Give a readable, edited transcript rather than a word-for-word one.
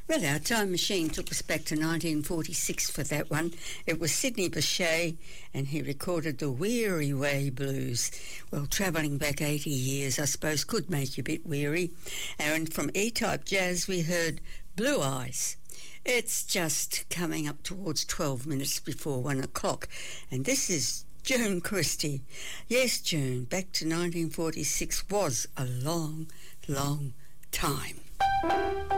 Well, our time machine took us back to 1946 for that one. It was Sidney Bechet, and he recorded the Weary Way Blues. Well, travelling back 80 years, I suppose, could make you a bit weary. And from E-Type Jazz, we heard Blue Eyes. It's just coming up towards 12 minutes before 1 o'clock, and this is June Christie. Yes, June, back to 1946 was a long, long time.